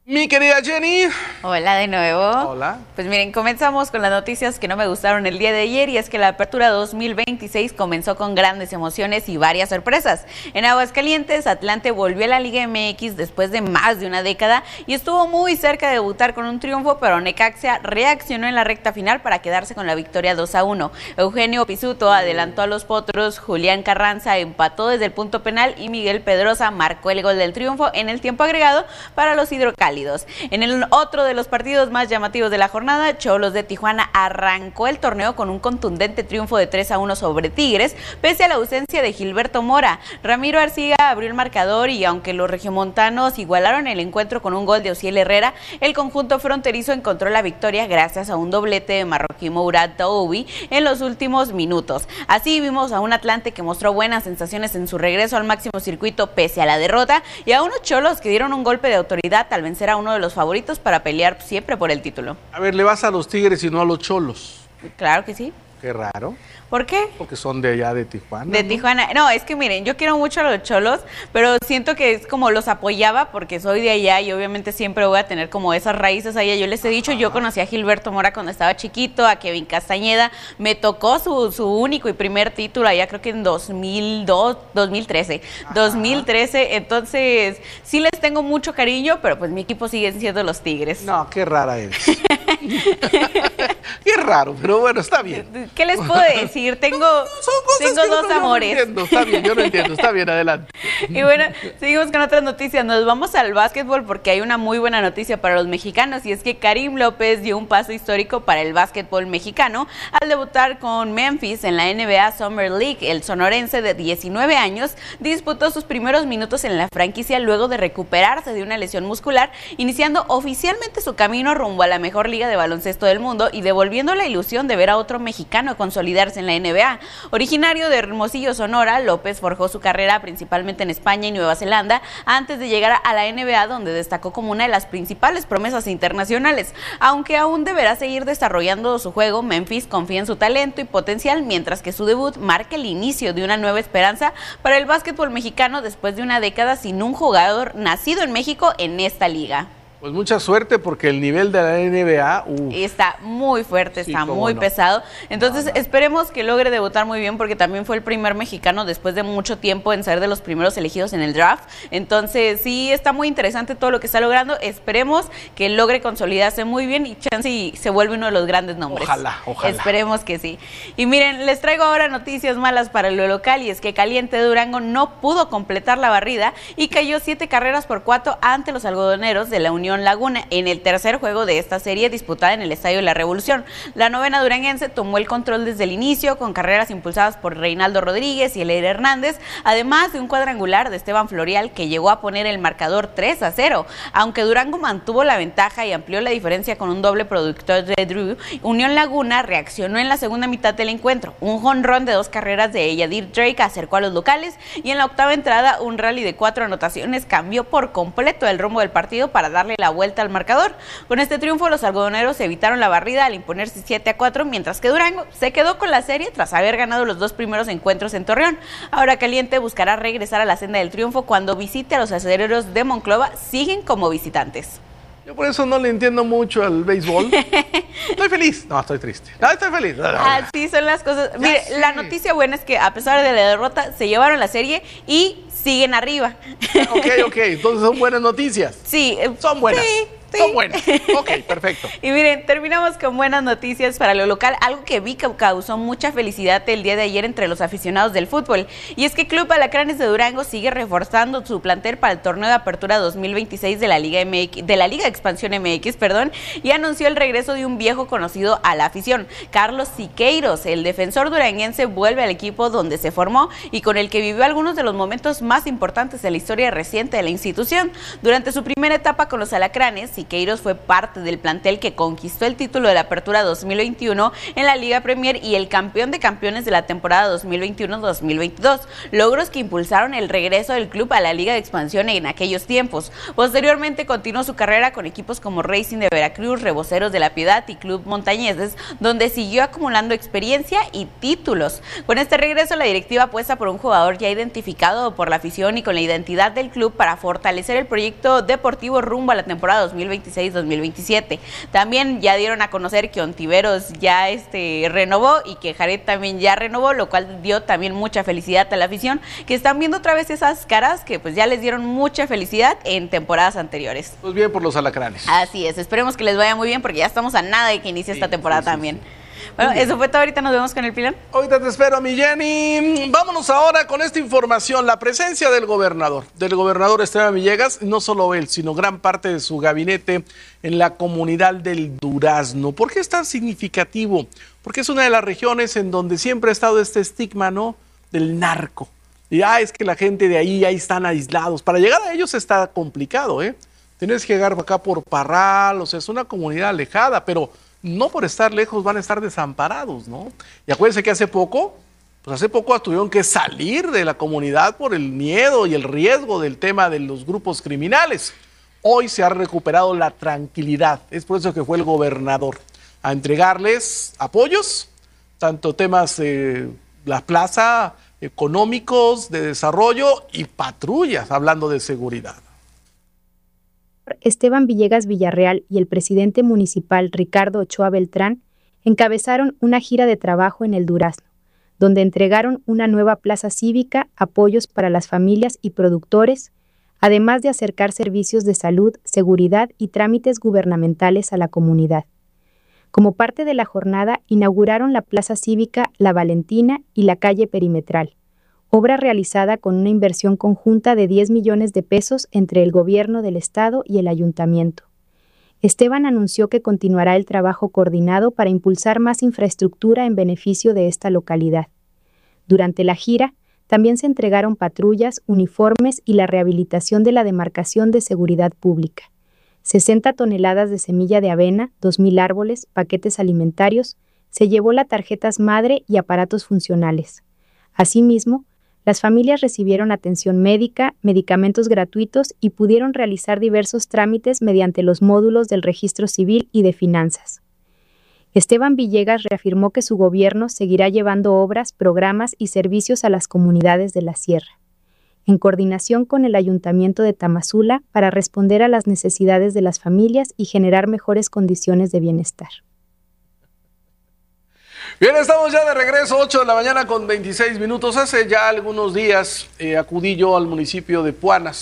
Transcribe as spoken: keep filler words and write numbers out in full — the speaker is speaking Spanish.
Mi querida Jenny. Hola de nuevo. Hola. Pues miren, comenzamos con las noticias que no me gustaron el día de ayer, y es que la apertura dos mil veintiséis comenzó con grandes emociones y varias sorpresas. En Aguascalientes, Atlante volvió a la Liga M X después de más de una década y estuvo muy cerca de debutar con un triunfo, pero Necaxa reaccionó en la recta final para quedarse con la victoria dos a uno. Eugenio Pizzuto adelantó a los potros, Julián Carranza empató desde el punto penal y Miguel Pedrosa marcó el gol del triunfo en el tiempo agregado para los hidrocálidos. En el otro de los partidos más llamativos de la jornada, Xolos de Tijuana arrancó el torneo con un contundente triunfo de tres a uno sobre Tigres, pese a la ausencia de Gilberto Mora. Ramiro Arcilla abrió el marcador y aunque los regiomontanos igualaron el encuentro con un gol de Ociel Herrera, el conjunto fronterizo encontró la victoria gracias a un doblete de Marroquí Mourad Taoubi en los últimos minutos. Así vimos a un Atlante que mostró buenas sensaciones en su regreso al máximo circuito pese a la derrota, y a unos Xolos que dieron un golpe de autoridad al vencer a uno de los favoritos para pelear siempre por el título. A ver, le vas a los Tigres y no a los Xolos. Claro que sí. Qué raro. ¿Por qué? Porque son de allá de Tijuana. De ¿no? Tijuana. No, es que miren, yo quiero mucho a los Xolos, pero siento que es como los apoyaba porque soy de allá y obviamente siempre voy a tener como esas raíces allá. Yo les he dicho, yo conocí a Gilberto Mora cuando estaba chiquito, a Kevin Castañeda, me tocó su, su único y primer título allá creo que en dos mil dos, dos mil trece. Ajá. dos mil trece, entonces sí les tengo mucho cariño, pero pues mi equipo siguen siendo los Tigres. No, qué rara eres. Qué raro, pero bueno, está bien. ¿Qué les puedo decir? Tengo, no, tengo dos no, amores. Yo no entiendo, está bien, yo no entiendo, está bien, adelante. Y bueno, seguimos con otras noticias. Nos vamos al básquetbol porque hay una muy buena noticia para los mexicanos, y es que Karim López dio un paso histórico para el básquetbol mexicano al debutar con Memphis en la N B A Summer League. El sonorense de diecinueve años disputó sus primeros minutos en la franquicia luego de recuperarse de una lesión muscular, iniciando oficialmente su camino rumbo a la mejor liga de baloncesto del mundo y devolviendo la ilusión de ver a otro mexicano consolidarse en la N B A. Originario de Hermosillo, Sonora, López forjó su carrera principalmente en España y Nueva Zelanda antes de llegar a la N B A, donde destacó como una de las principales promesas internacionales. Aunque aún deberá seguir desarrollando su juego, Memphis confía en su talento y potencial, mientras que su debut marca el inicio de una nueva esperanza para el básquetbol mexicano después de una década sin un jugador nacido en México en esta liga. Pues mucha suerte porque el nivel de la N B A uf. está muy fuerte, sí, está muy no. pesado. Entonces no, no. esperemos que logre debutar muy bien porque también fue el primer mexicano después de mucho tiempo en ser de los primeros elegidos en el draft. Entonces sí está muy interesante todo lo que está logrando. Esperemos que logre consolidarse muy bien y chance y se vuelve uno de los grandes nombres. Ojalá, ojalá. Esperemos que sí. Y miren, les traigo ahora noticias malas para lo local, y es que Caliente de Durango no pudo completar la barrida y cayó siete carreras por cuatro ante los algodoneros de la Unión Laguna en el tercer juego de esta serie disputada en el Estadio de la Revolución. La novena duranguense tomó el control desde el inicio con carreras impulsadas por Reinaldo Rodríguez y Eleir Hernández, además de un cuadrangular de Esteban Florial que llegó a poner el marcador tres a cero. Aunque Durango mantuvo la ventaja y amplió la diferencia con un doble productor de Drew, Unión Laguna reaccionó en la segunda mitad del encuentro. Un jonrón de dos carreras de Yadir Drake acercó a los locales, y en la octava entrada un rally de cuatro anotaciones cambió por completo el rumbo del partido para darle la vuelta al marcador. Con este triunfo los algodoneros evitaron la barrida al imponerse siete a cuatro, mientras que Durango se quedó con la serie tras haber ganado los dos primeros encuentros en Torreón. Ahora Caliente buscará regresar a la senda del triunfo cuando visite a los aceleros de Monclova, siguen como visitantes. Yo por eso no le entiendo mucho al béisbol. Estoy feliz. No, estoy triste. No, estoy feliz. Así son las cosas. Mire, sí. La noticia buena es que a pesar de la derrota se llevaron la serie y siguen arriba. Ok, ok. Entonces son buenas noticias. Sí. Son buenas. Sí. Sí. Son buenas. Ok, perfecto. Y miren, terminamos con buenas noticias para lo local, algo que vi que causó mucha felicidad el día de ayer entre los aficionados del fútbol. Y es que Club Alacranes de Durango sigue reforzando su plantel para el torneo de apertura dos mil veintiséis de la Liga M X, de la Liga Expansión M X, perdón, y anunció el regreso de un viejo conocido a la afición. Carlos Siqueiros, el defensor duranguense, vuelve al equipo donde se formó y con el que vivió algunos de los momentos más importantes de la historia reciente de la institución. Durante su primera etapa con los Alacranes, Siqueiros fue parte del plantel que conquistó el título de la Apertura dos mil veintiuno en la Liga Premier y el campeón de campeones de la temporada dos mil veintiuno dos mil veintidós, logros que impulsaron el regreso del club a la Liga de Expansión en aquellos tiempos. Posteriormente continuó su carrera con equipos como Racing de Veracruz, Reboceros de la Piedad y Club Montañeses, donde siguió acumulando experiencia y títulos. Con este regreso, la directiva apuesta por un jugador ya identificado por la afición y con la identidad del club para fortalecer el proyecto deportivo rumbo a la temporada dos mil veintiséis dos mil veintisiete. También ya dieron a conocer que Ontiveros ya este, renovó y que Jared también ya renovó, lo cual dio también mucha felicidad a la afición, que están viendo otra vez esas caras que pues ya les dieron mucha felicidad en temporadas anteriores. Pues bien por los alacranes. Así es, esperemos que les vaya muy bien porque ya estamos a nada de que inicie sí, esta temporada sí, sí, también. Sí. Bueno, eso fue todo, ahorita nos vemos con el pilón. Ahorita te espero, mi Jenny. Vámonos ahora con esta información, la presencia del gobernador, del gobernador Esteban Villegas, no solo él, sino gran parte de su gabinete en la comunidad del Durazno. ¿Por qué es tan significativo? Porque es una de las regiones en donde siempre ha estado este estigma, ¿no?, del narco. Y ah, es que la gente de ahí, ahí están aislados. Para llegar a ellos está complicado, ¿eh? Tienes que llegar acá por Parral, o sea, es una comunidad alejada, pero no por estar lejos van a estar desamparados, ¿no? Y acuérdense que hace poco, pues hace poco tuvieron que salir de la comunidad por el miedo y el riesgo del tema de los grupos criminales. Hoy se ha recuperado la tranquilidad, es por eso que fue el gobernador a entregarles apoyos, tanto temas de la plaza, económicos, de desarrollo y patrullas, hablando de seguridad. Esteban Villegas Villarreal y el presidente municipal Ricardo Ochoa Beltrán encabezaron una gira de trabajo en el Durazno, donde entregaron una nueva plaza cívica, apoyos para las familias y productores, además de acercar servicios de salud, seguridad y trámites gubernamentales a la comunidad. Como parte de la jornada, inauguraron la plaza cívica La Valentina y la calle perimetral, obra realizada con una inversión conjunta de diez millones de pesos entre el gobierno del estado y el ayuntamiento. Esteban anunció que continuará el trabajo coordinado para impulsar más infraestructura en beneficio de esta localidad. Durante la gira, también se entregaron patrullas, uniformes y la rehabilitación de la demarcación de seguridad pública. sesenta toneladas de semilla de avena, dos mil árboles, paquetes alimentarios, se llevó las tarjetas madre y aparatos funcionales. Asimismo, las familias recibieron atención médica, medicamentos gratuitos y pudieron realizar diversos trámites mediante los módulos del Registro Civil y de Finanzas. Esteban Villegas reafirmó que su gobierno seguirá llevando obras, programas y servicios a las comunidades de la Sierra, en coordinación con el Ayuntamiento de Tamazula para responder a las necesidades de las familias y generar mejores condiciones de bienestar. Bien, estamos ya de regreso, ocho de la mañana con veintiséis minutos. Hace ya algunos días eh, acudí yo al municipio de Puanas.